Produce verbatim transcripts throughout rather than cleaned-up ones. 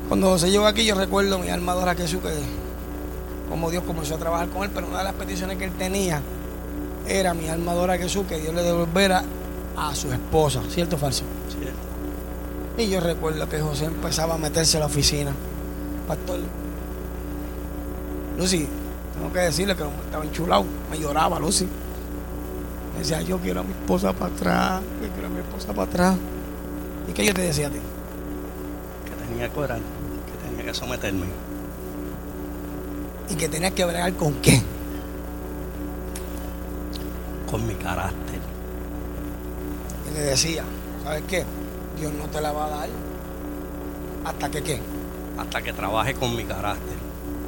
Cuando se llegó aquí, yo recuerdo mi alma adora a Jesús, que como Dios comenzó a trabajar con él, pero una de las peticiones que él tenía era mi alma adora a Jesús, que Dios le devolviera a su esposa. ¿Cierto o falso? Cierto. Y yo recuerdo que José empezaba a meterse a la oficina. Pastor Lucy, tengo que decirle que estaba enchulado, me lloraba Lucy. Me decía, yo quiero a mi esposa para atrás, yo quiero a mi esposa para atrás. ¿Y qué yo te decía a ti? Que tenía que orar, que tenía que someterme. ¿Y que tenías que bregar con qué? Con mi carácter. Y le decía, ¿sabes qué? Dios no te la va a dar hasta que qué. Hasta que trabaje con mi carácter.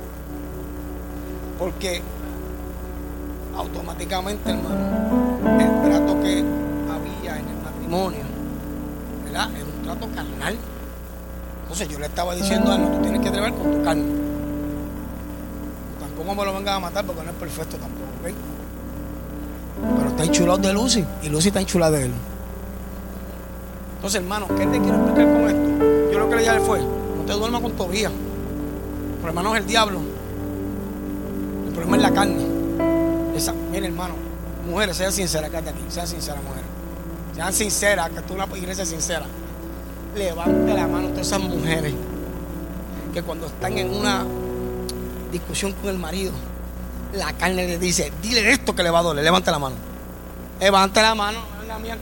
Porque automáticamente, hermano, el trato que había en el matrimonio, ¿verdad? Era un trato carnal. Entonces yo le estaba diciendo a él, no, tú tienes que trabajar con tu carne. Tampoco me lo vengas a matar porque no es perfecto tampoco, ¿ok? Pero está enchulado de Lucy y Lucy está enchulada de él. Entonces, hermano, ¿qué te quiero explicar con esto? Yo lo que le dije fue, no te duermas con Tobías. El problema no es el diablo. El problema es la carne. Esa, mire, hermano, mujeres, sean sinceras, que aquí, sean sinceras, mujeres. Sean sinceras, que tú una iglesia sincera. Levante la mano a todas esas mujeres que cuando están en una discusión con el marido, la carne le dice, dile esto que le va a doler. Levante la mano. Levante la mano, venga, mía.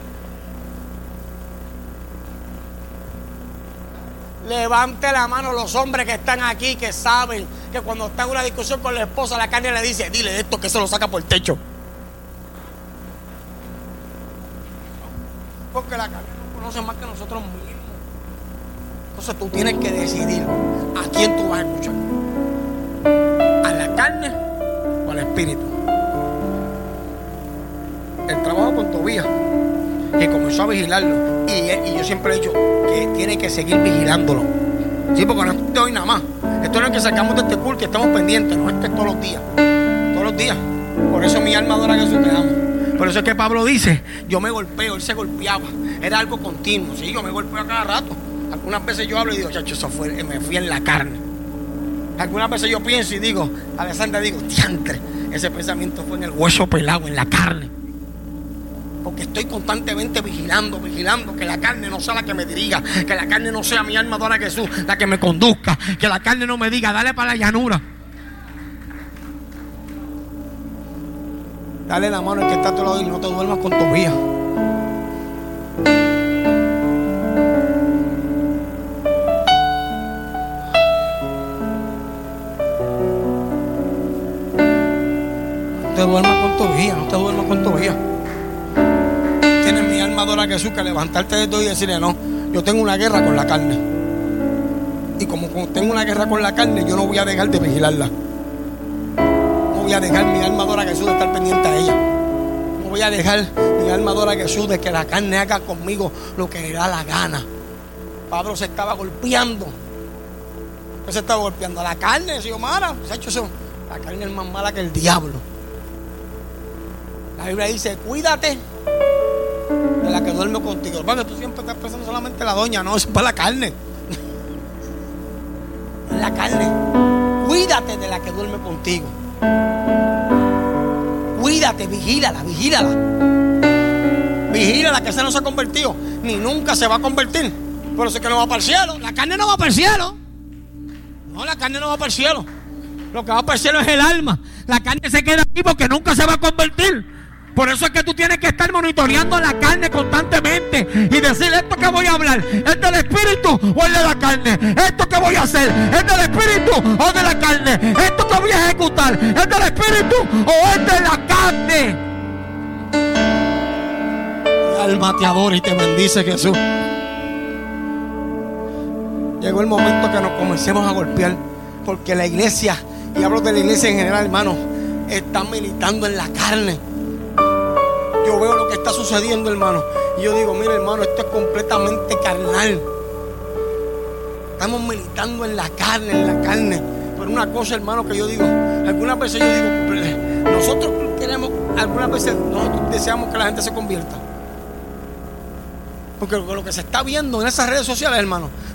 Levante la mano los hombres que están aquí, que saben que cuando está en una discusión con la esposa, la carne le dice, dile esto que se lo saca por el techo. Porque la carne no conoce más que nosotros mismos. Entonces tú tienes que decidir a quién tú vas a escuchar. ¿A la carne o al espíritu? El trabajo con Tobías, que comenzó a vigilarlo, y, y yo siempre he dicho que tiene que seguir vigilándolo. Sí, porque no es de hoy nada más. Esto no es que sacamos de este culto y estamos pendientes, no es que todos los días. Todos los días. Por eso mi alma adora a Jesús, te amo. Por eso es que Pablo dice, yo me golpeo, él se golpeaba. Era algo continuo, sí, yo me golpeo a cada rato. Algunas veces yo hablo y digo, chacho, eso fue, me fui en la carne. Algunas veces yo pienso y digo, Alessandra, digo, diantre, ese pensamiento fue en el hueso pelado, en la carne. Porque estoy constantemente vigilando, vigilando que la carne no sea la que me dirija, que la carne no sea mi alma adora a Jesús la que me conduzca, que la carne no me diga, dale para la llanura. Dale la mano al que está a tu lado y no te duermas con Tobías. No te duermas con Tobías, no te duermas con Tobías. Tienes mi alma adora a Jesús que levantarte de todo y decirle, no, yo tengo una guerra con la carne. Y como tengo una guerra con la carne, yo no voy a dejar de vigilarla. No voy a dejar mi alma adora a Jesús de estar pendiente a ella. No voy a dejar mi alma adora a Jesús de que la carne haga conmigo lo que le da la gana. Pablo se estaba golpeando. ¿Qué se estaba golpeando? La carne, si Omara, se ha hecho eso. La carne es más mala que el diablo. La Biblia dice, cuídate de la que duerme contigo. Porque tú siempre estás pensando solamente en la doña. No, es para la carne. Es la carne. Cuídate de la que duerme contigo. Cuídate, vigílala, vigílala. Vigílala, que esa no se ha convertido, ni nunca se va a convertir. Por eso es que no va para el cielo. La carne no va para el cielo. No, la carne no va para el cielo. Lo que va para el cielo es el alma. La carne se queda aquí porque nunca se va a convertir. Por eso es que tú tienes que estar monitoreando la carne constantemente y decir, esto que voy a hablar, ¿es del espíritu o es de la carne? Esto que voy a hacer, ¿es del espíritu o de la carne? Esto que voy a ejecutar, ¿es del espíritu o es de la carne? Mi alma te adora y te bendice, Jesús. Llegó el momento que nos comencemos a golpear, porque la iglesia, y hablo de la iglesia en general, hermano, está militando en la carne. Yo veo lo que está sucediendo, hermano, y yo digo, mira, hermano, esto es completamente carnal. Estamos militando en la carne, en la carne. Pero una cosa, hermano, que yo digo, algunas veces yo digo, nosotros queremos, algunas veces nosotros deseamos que la gente se convierta. Porque lo que se está viendo en esas redes sociales, hermano,